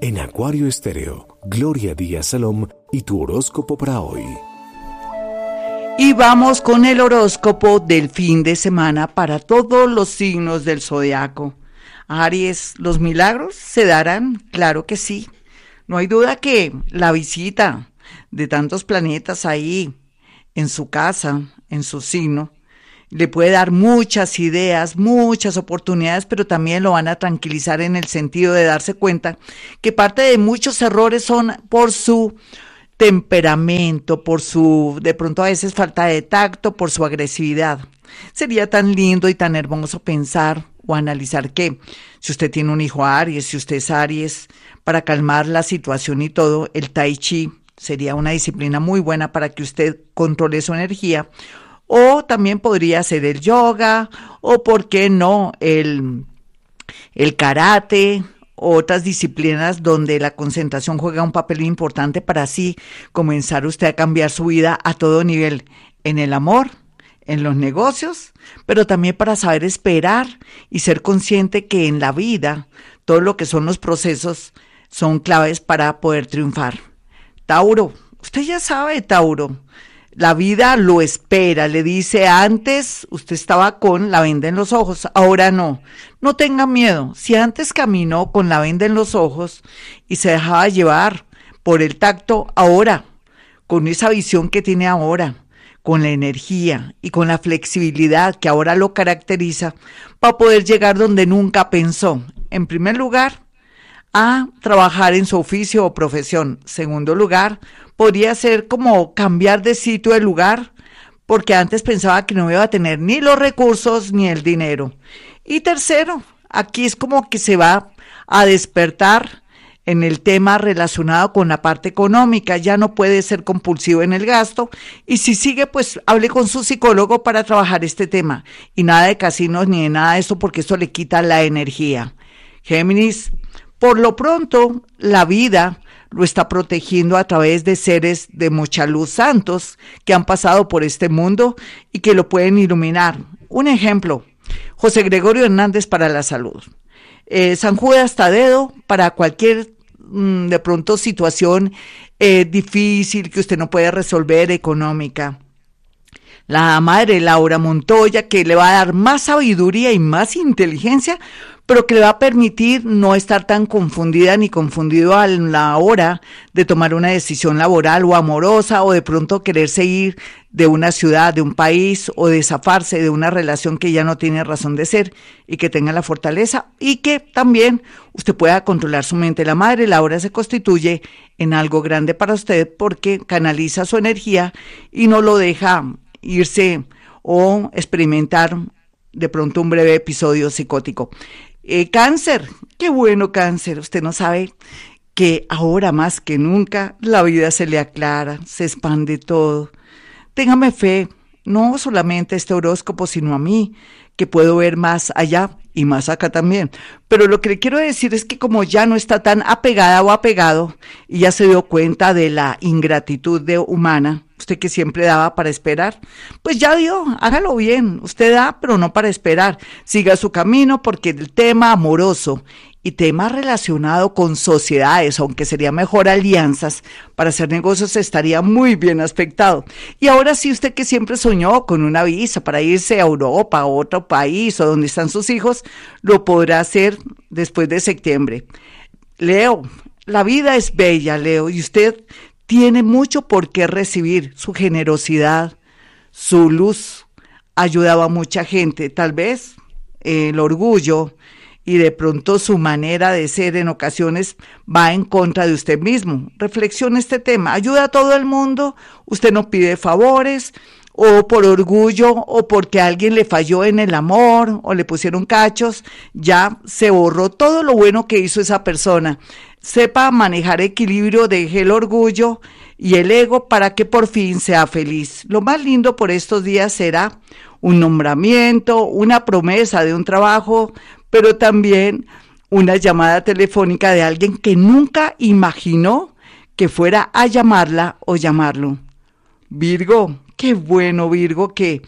En Acuario Estéreo, Gloria Díaz Salom y tu horóscopo para hoy. Y vamos con el horóscopo del fin de semana para todos los signos del zodiaco. Aries, ¿los milagros se darán? Claro que sí. No hay duda que la visita de tantos planetas ahí en su casa, en su signo, le puede dar muchas ideas, muchas oportunidades, pero también lo van a tranquilizar en el sentido de darse cuenta que parte de muchos errores son por su temperamento, por su, de pronto a veces falta de tacto, por su agresividad. Sería tan lindo y tan hermoso pensar o analizar que si usted tiene un hijo Aries, si usted es Aries, para calmar la situación y todo, el Tai Chi sería una disciplina muy buena para que usted controle su energía. O también podría ser el yoga, o por qué no, el karate, otras disciplinas donde la concentración juega un papel importante para así comenzar usted a cambiar su vida a todo nivel, en el amor, en los negocios, pero también para saber esperar y ser consciente que en la vida todo lo que son los procesos son claves para poder triunfar. Tauro, usted ya sabe, Tauro. La vida lo espera, le dice, antes usted estaba con la venda en los ojos, ahora no. No tenga miedo, si antes caminó con la venda en los ojos y se dejaba llevar por el tacto, ahora, con esa visión que tiene ahora, con la energía y con la flexibilidad que ahora lo caracteriza, va a poder llegar donde nunca pensó. En primer lugar, a trabajar en su oficio o profesión. Segundo lugar, podría ser como cambiar de sitio de lugar, porque antes pensaba que no iba a tener ni los recursos ni el dinero. Y tercero, aquí es como que se va a despertar en el tema relacionado con la parte económica, ya no puede ser compulsivo en el gasto, y si sigue, pues hable con su psicólogo para trabajar este tema, y nada de casinos ni de nada de eso, porque eso le quita la energía. Géminis, por lo pronto, la vida lo está protegiendo a través de seres de mucha luz santos que han pasado por este mundo y que lo pueden iluminar. Un ejemplo, José Gregorio Hernández para la salud, San Judas Tadeo para cualquier de pronto situación difícil que usted no puede resolver económica. La madre Laura Montoya, que le va a dar más sabiduría y más inteligencia, pero que le va a permitir no estar tan confundida ni confundido a la hora de tomar una decisión laboral o amorosa, o de pronto quererse ir de una ciudad, de un país, o de zafarse de una relación que ya no tiene razón de ser, y que tenga la fortaleza y que también usted pueda controlar su mente. La madre Laura se constituye en algo grande para usted porque canaliza su energía y no lo deja irse o experimentar de pronto un breve episodio psicótico. Cáncer, qué bueno, Cáncer, usted no sabe que ahora más que nunca la vida se le aclara, se expande todo. Téngame fe, no solamente a este horóscopo, sino a mí, que puedo ver más allá y más acá también. Pero lo que le quiero decir es que como ya no está tan apegada o apegado y ya se dio cuenta de la ingratitud humana, usted que siempre daba para esperar, pues ya dio, hágalo bien, usted da, pero no para esperar, siga su camino, porque el tema amoroso y tema relacionado con sociedades, aunque sería mejor alianzas para hacer negocios, estaría muy bien aspectado. Y ahora sí, usted que siempre soñó con una visa para irse a Europa, a otro país o donde están sus hijos, lo podrá hacer después de septiembre. Leo, la vida es bella, Leo, y usted tiene mucho por qué recibir. Su generosidad, su luz, ayudaba a mucha gente. Tal vez el orgullo y de pronto su manera de ser en ocasiones va en contra de usted mismo. Reflexione este tema. Ayuda a todo el mundo, usted no pide favores, o por orgullo, o porque alguien le falló en el amor, o le pusieron cachos, ya se borró todo lo bueno que hizo esa persona. Sepa manejar equilibrio, deje el orgullo y el ego para que por fin sea feliz. Lo más lindo por estos días será un nombramiento, una promesa de un trabajo, pero también una llamada telefónica de alguien que nunca imaginó que fuera a llamarla o llamarlo. Virgo, qué bueno, Virgo, que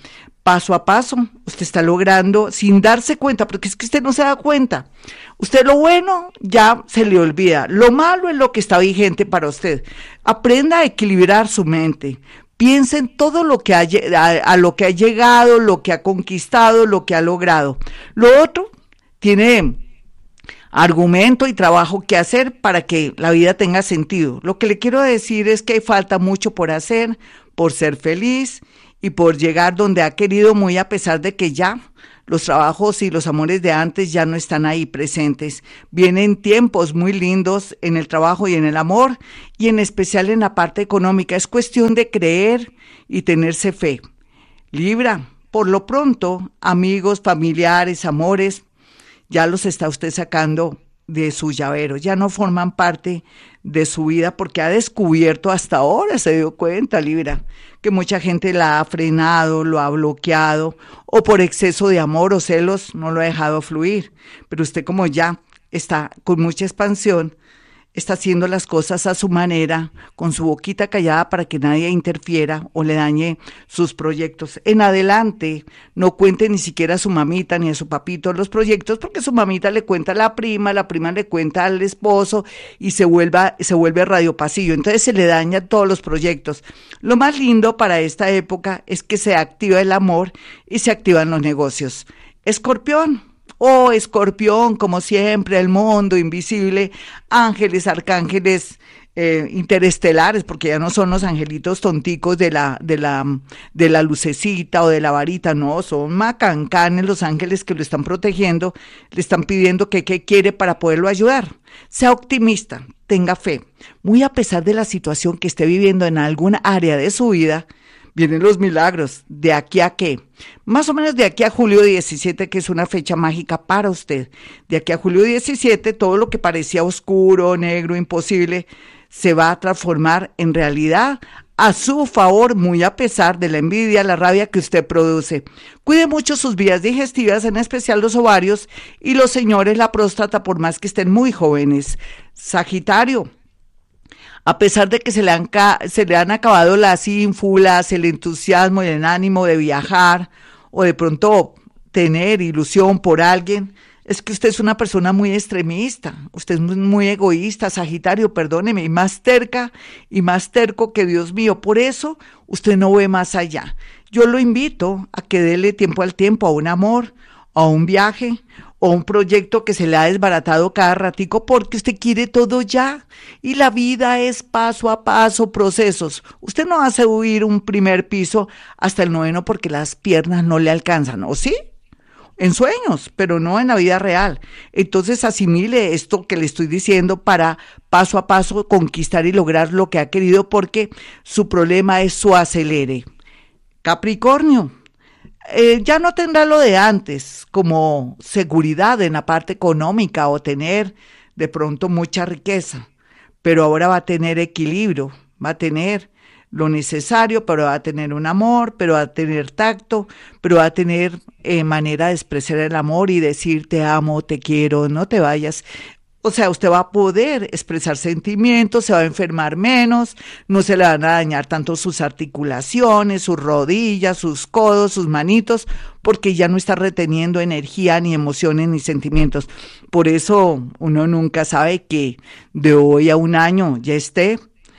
paso a paso, usted está logrando sin darse cuenta, porque es que usted no se da cuenta. Usted lo bueno ya se le olvida, lo malo es lo que está vigente para usted. Aprenda a equilibrar su mente. Piensa en todo lo que a lo que ha llegado, lo que ha conquistado, lo que ha logrado. Lo otro tiene argumento y trabajo que hacer para que la vida tenga sentido. Lo que le quiero decir es que falta mucho por hacer, por ser feliz y por llegar donde ha querido, muy a pesar de que ya los trabajos y los amores de antes ya no están ahí presentes. Vienen tiempos muy lindos en el trabajo y en el amor, y en especial en la parte económica. Es cuestión de creer y tenerse fe. Libra, por lo pronto, amigos, familiares, amores, ya los está usted sacando de su llavero, ya no forman parte de su vida porque ha descubierto hasta ahora, se dio cuenta, Libra, que mucha gente la ha frenado, lo ha bloqueado, o por exceso de amor o celos no lo ha dejado fluir. Pero usted, como ya está con mucha expansión, está haciendo las cosas a su manera, con su boquita callada para que nadie interfiera o le dañe sus proyectos. En adelante, no cuente ni siquiera a su mamita ni a su papito los proyectos, porque su mamita le cuenta a la prima le cuenta al esposo y se vuelve radio pasillo. Entonces se le dañan todos los proyectos. Lo más lindo para esta época es que se activa el amor y se activan los negocios. Escorpión. Oh, Escorpión, como siempre, el mundo invisible, ángeles, arcángeles interestelares, porque ya no son los angelitos tonticos de la lucecita o de la varita, no, son macancanes los ángeles que lo están protegiendo, le están pidiendo que qué quiere para poderlo ayudar. Sea optimista, tenga fe, muy a pesar de la situación que esté viviendo en alguna área de su vida. Vienen los milagros. ¿De aquí a qué? Más o menos de aquí a julio 17, que es una fecha mágica para usted. De aquí a julio 17, todo lo que parecía oscuro, negro, imposible, se va a transformar en realidad a su favor, muy a pesar de la envidia, la rabia que usted produce. Cuide mucho sus vías digestivas, en especial los ovarios, y los señores la próstata, por más que estén muy jóvenes. Sagitario. A pesar de que se le han acabado las ínfulas, el entusiasmo y el ánimo de viajar o de pronto tener ilusión por alguien, es que usted es una persona muy extremista, usted es muy egoísta, Sagitario, perdóneme, y más terca y más terco que Dios mío. Por eso usted no ve más allá. Yo lo invito a que dele tiempo al tiempo a un amor, a un viaje, o un proyecto que se le ha desbaratado cada ratico porque usted quiere todo ya, y la vida es paso a paso, procesos. Usted no hace huir un primer piso hasta el 9 porque las piernas no le alcanzan, ¿o sí? En sueños, pero no en la vida real. Entonces asimile esto que le estoy diciendo para paso a paso conquistar y lograr lo que ha querido, porque su problema es su acelere. Capricornio. Ya no tendrá lo de antes, como seguridad en la parte económica o tener de pronto mucha riqueza, pero ahora va a tener equilibrio, va a tener lo necesario, pero va a tener un amor, pero va a tener tacto, pero va a tener manera de expresar el amor y decir te amo, te quiero, no te vayas. O sea, usted va a poder expresar sentimientos, se va a enfermar menos, no se le van a dañar tanto sus articulaciones, sus rodillas, sus codos, sus manitos, porque ya no está reteniendo energía, ni emociones, ni sentimientos. Por eso uno nunca sabe que de hoy a un año ya esté,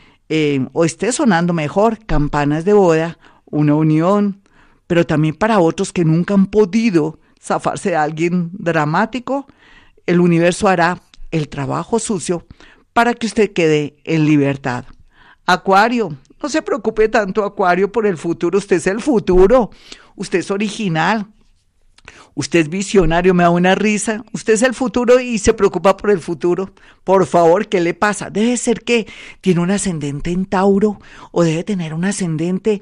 o esté sonando mejor, campanas de boda, una unión, pero también para otros que nunca han podido zafarse de alguien dramático, el universo hará el trabajo sucio para que usted quede en libertad. Acuario, no se preocupe tanto, Acuario, por el futuro. Usted es el futuro, usted es original, usted es visionario, me da una risa. Usted es el futuro y se preocupa por el futuro. Por favor, ¿qué le pasa? Debe ser que tiene un ascendente en Tauro, o debe tener un ascendente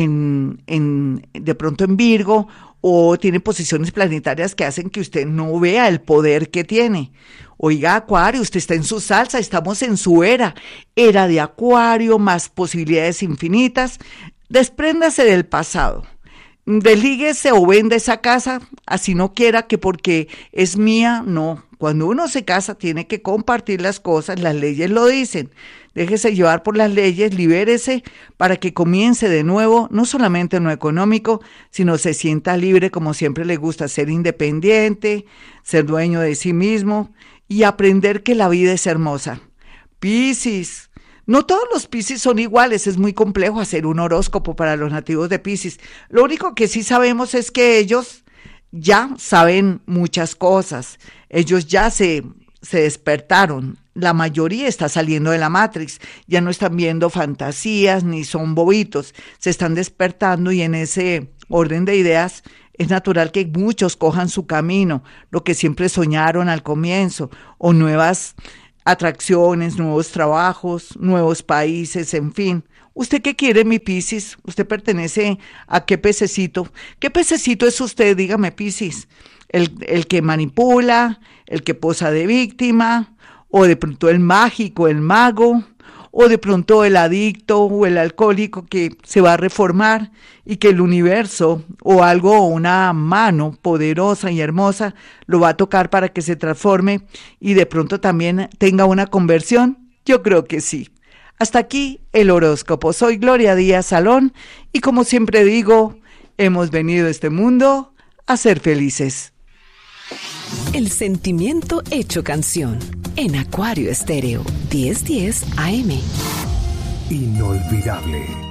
de pronto en Virgo, o tiene posiciones planetarias que hacen que usted no vea el poder que tiene. Oiga, Acuario, usted está en su salsa, estamos en su era de Acuario, más posibilidades infinitas. Despréndase del pasado, Deslíguese o venda esa casa, así no quiera que porque es mía, no. Cuando uno se casa tiene que compartir las cosas, las leyes lo dicen. Déjese llevar por las leyes, libérese para que comience de nuevo, no solamente en lo económico, sino se sienta libre como siempre le gusta, ser independiente, ser dueño de sí mismo y aprender que la vida es hermosa. Piscis. No todos los Piscis son iguales, es muy complejo hacer un horóscopo para los nativos de Piscis. Lo único que sí sabemos es que ellos ya saben muchas cosas, ellos ya se despertaron, la mayoría está saliendo de la Matrix, ya no están viendo fantasías ni son bobitos, se están despertando y en ese orden de ideas es natural que muchos cojan su camino, lo que siempre soñaron al comienzo, o nuevas atracciones, nuevos trabajos, nuevos países, en fin. ¿Usted qué quiere, mi Piscis? ¿Usted pertenece a qué pececito? ¿Qué pececito es usted? Dígame, Piscis. ¿El que manipula, el que posa de víctima, o de pronto el mágico, el mago, o de pronto el adicto o el alcohólico que se va a reformar y que el universo o algo, una mano poderosa y hermosa lo va a tocar para que se transforme y de pronto también tenga una conversión? Yo creo que sí. Hasta aquí el horóscopo. Soy Gloria Díaz Salón y como siempre digo, hemos venido a este mundo a ser felices. El sentimiento hecho canción en Acuario Estéreo 1010 AM. Inolvidable.